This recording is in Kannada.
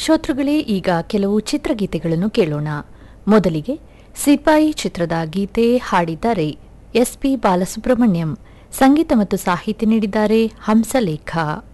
ಶ್ರೋತೃಗಳೇ, ಈಗ ಕೆಲವು ಚಿತ್ರಗೀತೆಗಳನ್ನು ಕೇಳೋಣ. ಮೊದಲಿಗೆ ಸಿಪಾಯಿ ಚಿತ್ರದ ಗೀತೆ ಹಾಡಿದ್ದಾರೆ ಎಸ್ಪಿ ಬಾಲಸುಬ್ರಹ್ಮಣ್ಯಂ. ಸಂಗೀತ ಮತ್ತು ಸಾಹಿತ್ಯ ನೀಡಿದ್ದಾರೆ ಹಂಸಲೇಖ.